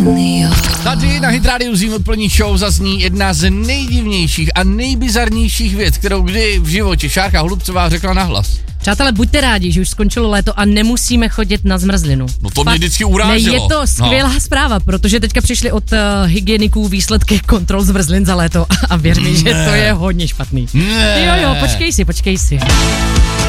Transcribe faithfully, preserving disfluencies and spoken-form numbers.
Tady na Hit Radio Zim odpolední show zazní jedna z nejdivnějších a nejbizarnějších věc, kterou kdy v životě Šárka Holubcová řekla nahlas. Přátelé, buďte rádi, že už skončilo léto a nemusíme chodit na zmrzlinu. No to mě vždycky uráželo. Ne, je to skvělá no. zpráva, protože teďka přišly od uh, hygieniků výsledky kontrol zmrzlin za léto a věř mi, že to je hodně špatný. Ne. Jo, jo, počkej si, počkej si.